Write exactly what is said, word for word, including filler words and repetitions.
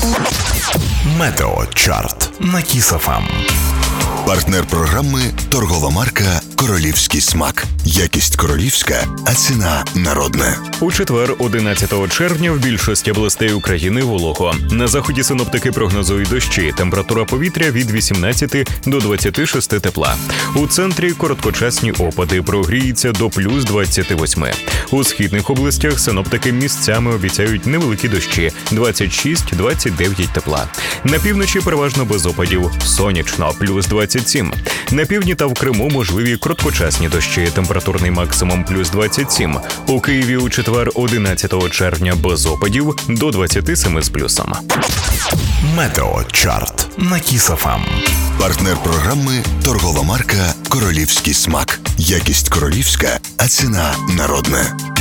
Метеочарт на Кіс еф ем. Партнер програми – торгова марка «Королівський смак». Якість королівська, а ціна народна. У четвер, одинадцятого червня, в більшості областей України волого. На заході синоптики прогнозують дощі. Температура повітря від вісімнадцяти до двадцяти шести тепла. У центрі короткочасні опади, прогріється до плюс двадцяти восьми. У східних областях синоптики місцями обіцяють невеликі дощі – двадцять шість - двадцять дев'ять тепла. На півночі переважно без опадів, сонячно – плюс двадцять сім. На півдні та в Криму можливі короткочасні дощі, температурний максимум плюс двадцять сім. У Києві у четвер, одинадцятого червня, без опадів до двадцяти семи з плюсом. Метеочарт на Кіс еф ем. Партнер програми – торгова марка «Королівський смак». Якість королівська, а ціна народна.